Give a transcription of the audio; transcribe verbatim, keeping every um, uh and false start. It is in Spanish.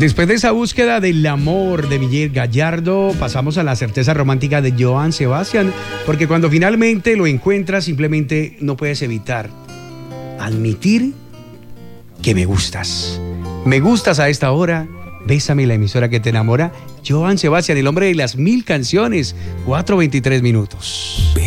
Después de esa búsqueda del amor de Miguel Gallardo, pasamos a la certeza romántica de Joan Sebastián, porque cuando finalmente lo encuentras, simplemente no puedes evitar admitir que me gustas. Me gustas a esta hora, bésame, la emisora que te enamora. Joan Sebastián, el hombre de las mil canciones, cuatro veintitrés minutos.